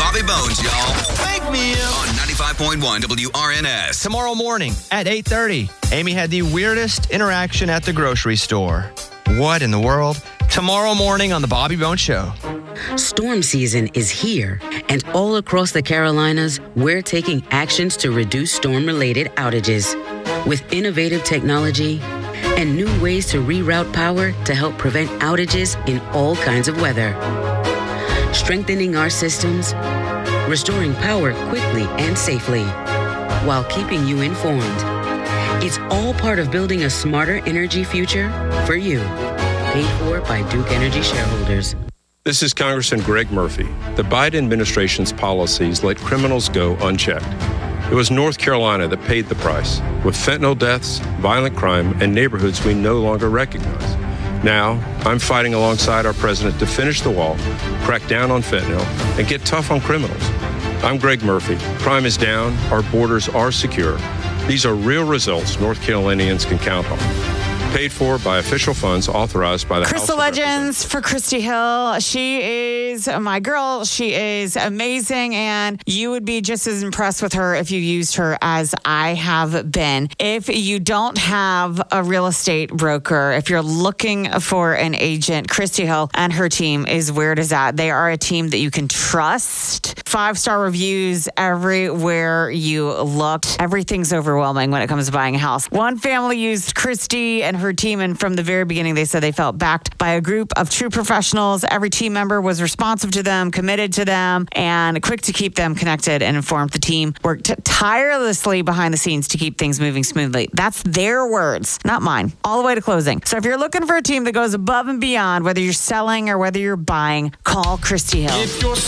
Bobby Bones, y'all. Wake me up. On 95.1 WRNS. Tomorrow morning at 8:30, Amy had the weirdest interaction at the grocery store. What in the world? Tomorrow morning on the Bobby Bones Show. Storm season is here, and all across the Carolinas, we're taking actions to reduce storm-related outages. With innovative technology and new ways to reroute power to help prevent outages in all kinds of weather. Strengthening our systems, restoring power quickly and safely, while keeping you informed. It's all part of building a smarter energy future for you. Paid for by Duke Energy shareholders. This is Congressman Greg Murphy. The Biden administration's policies let criminals go unchecked. It was North Carolina that paid the price, with fentanyl deaths, violent crime, and neighborhoods we no longer recognize. Now, I'm fighting alongside our president to finish the wall, crack down on fentanyl, and get tough on criminals. I'm Greg Murphy. Crime is down. Our borders are secure. These are real results North Carolinians can count on. Paid for by official funds authorized by the House Crystal of Legends for Christy Hill. She is my girl. She is amazing, and you would be just as impressed with her if you used her as I have been. If you don't have a real estate broker, if you're looking for an agent, Christy Hill and her team is where it is at. They are a team that you can trust. 5-star reviews everywhere you looked. Everything's overwhelming when it comes to buying a house. One family used Christy and her team, and from the very beginning, they said they felt backed by a group of true professionals. Every team member was responsive to them, committed to them, and quick to keep them connected and informed. The team worked tirelessly behind the scenes to keep things moving smoothly. That's their words, not mine, all the way to closing. So if you're looking for a team that goes above and beyond, whether you're selling or whether you're buying, call Christy Hill. If you're